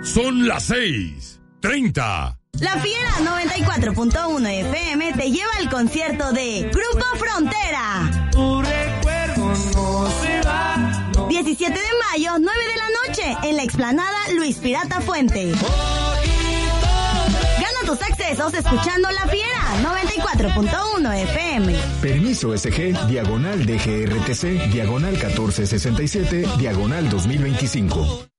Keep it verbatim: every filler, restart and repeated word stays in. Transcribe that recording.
Son las seis treinta. La Fiera noventa y cuatro punto uno F M te lleva al concierto de Grupo Frontera. Tu recuerdo no se va. No. diecisiete de mayo, nueve de la noche, en la explanada Luis Pirata Fuente. Gana tus accesos escuchando La Fiera noventa y cuatro punto uno F M. Permiso S G, diagonal D G R T C, diagonal catorce sesenta y siete, diagonal dos mil veinticinco.